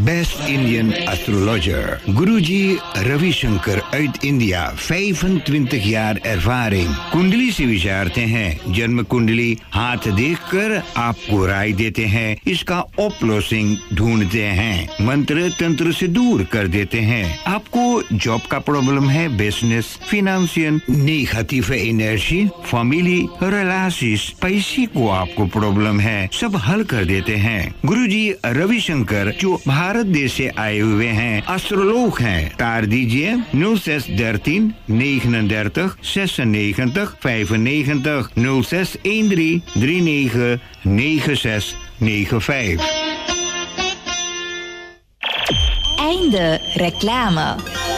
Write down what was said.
Best Indian Astrologer. Guruji Ravishankar uit India. 25 jaar ervaring. कुंडली से विचारते हैं. जन्म कुंडली हाथ देखकर आपको राय देते हैं. इसका ऑप्लोसिंग ढूंढते हैं. मंत्र तंत्र से दूर कर देते हैं. आपको जॉब का प्रॉब्लम है, business, financial, negative energy, family, relations, पैसे को आपको प्रॉब्लम है, सब हल कर देते हैं. गुरुजी रविशंकर जो भारत देश से आए हुए हैं, एस्ट्रोलॉग हैं. तार दीजिए 0613 39 96 95 0613 39 96 95. Einde reclame.